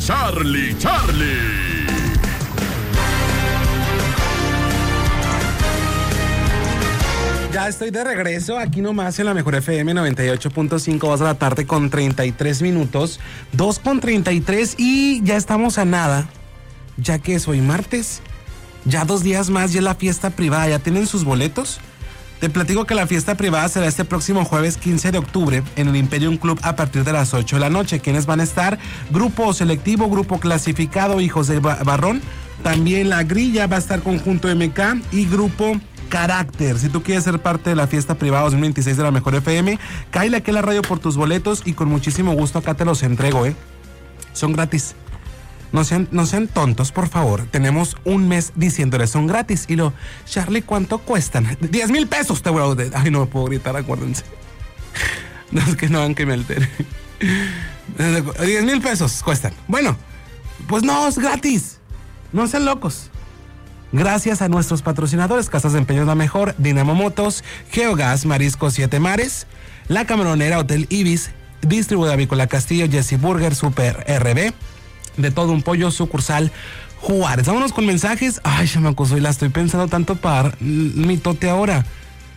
Charlie. Ya estoy de regreso, aquí nomás en la Mejor FM 98.5, 2 de la tarde con 33 minutos, 2:33 y ya estamos a nada, ya que es hoy martes, ya 2 días más y es la fiesta privada. ¿Ya tienen sus boletos? Te platico que la fiesta privada será este próximo jueves 15 de octubre en el Imperium Club a partir de las 8 de la noche. ¿Quiénes van a estar? Grupo selectivo, grupo clasificado, Hijos de Barrón. También La Grilla va a estar Conjunto MK y grupo Carácter. Si tú quieres ser parte de la fiesta privada 2026 de la Mejor FM, cáele aquí a la radio por tus boletos y con muchísimo gusto acá te los entrego, Son gratis. No sean tontos, por favor. Tenemos un mes diciéndoles son gratis. Y Charlie, ¿cuánto cuestan? 10,000 pesos te voy a... Ay, no me puedo gritar, acuérdense. No, es que no hagan que me altere. 10,000 pesos cuestan. Bueno, pues no, es gratis. No sean locos. Gracias a nuestros patrocinadores, Casas de Empeños La Mejor, Dinamo Motos, Geogas, Mariscos 7 Mares, La Camaronera, Hotel Ibis, Distribuidora Avícola Castillo, Jesse Burger, Super RB, De Todo Un Pollo, sucursal Juárez. Vámonos con mensajes. Ay, ya me acusó y la estoy pensando tanto para dar mi tote ahora.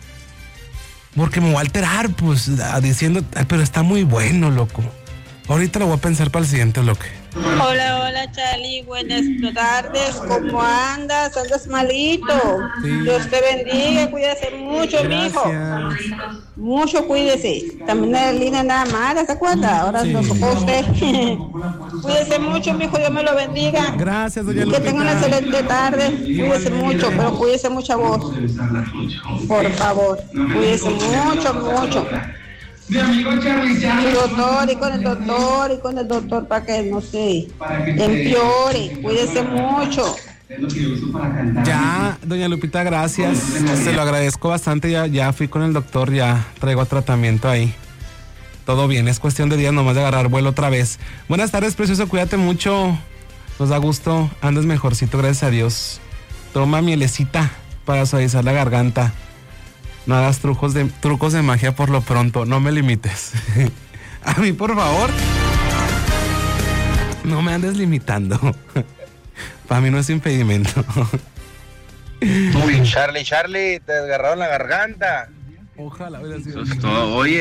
Porque me voy a alterar, pues, diciendo, pero está muy bueno, loco. Ahorita lo voy a pensar para el siguiente bloque. Hola, Charlie, buenas tardes, ¿cómo andas? ¿Andas malito? Sí. Dios te bendiga, cuídese mucho, mijo. Mucho cuídese. También Lina nada mala, ¿se acuerda? Ahora sí. Nos tocó usted. Cuídese mucho, mijo, Dios me lo bendiga. Gracias, doña Lupita. Que tenga una excelente tarde. Cuídese mucho, pero cuídese mucha voz. Por favor, cuídese mucho. Mi amigo Charlie. Y con el doctor para que no se empeore. Cuídese mucho. Ya, doña Lupita, gracias. Se lo agradezco bastante. Ya fui con el doctor, ya traigo tratamiento ahí. Todo bien, es cuestión de días nomás de agarrar vuelo otra vez. Buenas tardes, precioso, cuídate mucho. Nos da gusto, andas mejorcito, gracias a Dios. Toma mielecita para suavizar la garganta. No hagas trucos de magia por lo pronto, no me limites. A mí, por favor, no me andes limitando. Para mí no es impedimento. Charlie, te desgarraron la garganta. Ojalá hubiera sido. Eso es todo. Oye.